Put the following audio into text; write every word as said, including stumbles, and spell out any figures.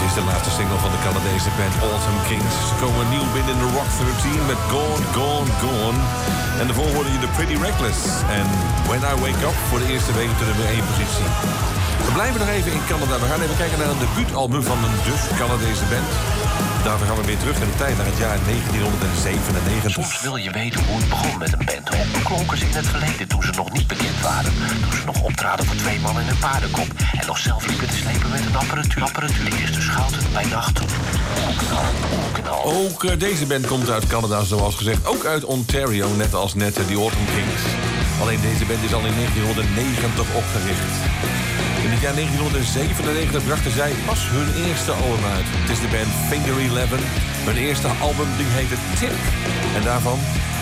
is de laatste single van de Canadese band Autumn Kings. Ze komen nieuw binnen in de Rock dertien met Gone, Gone, Gone. En daarvoor hoorde je The Pretty Reckless. En When I Wake Up voor de eerste week op de nummer één positie. We blijven nog even in Canada. We gaan even kijken naar een debuutalbum van een dus Canadese band. Daarvoor gaan we weer terug in de tijd naar het jaar negentienhonderdzevenennegentig. Soms wil je weten hoe het begon met een band. Hoe klonken ze in het verleden toen ze nog niet bekend waren? Toen ze nog optraden voor twee mannen in een paardenkop. En nog zelf liepen te slepen met een apparatuur. Apparatuur die eerst dus schouten bij nacht. Onknal. Ook uh, deze band komt uit Canada, zoals gezegd. Ook uit Ontario, net als net uh, die Autumn Kings. Alleen deze band is al in negentienhonderdnegentig opgericht. In het jaar negentienhonderdzevenennegentig brachten zij pas hun eerste album uit. Het is de band Finger Eleven. Hun eerste album die heette Tip. En daarvan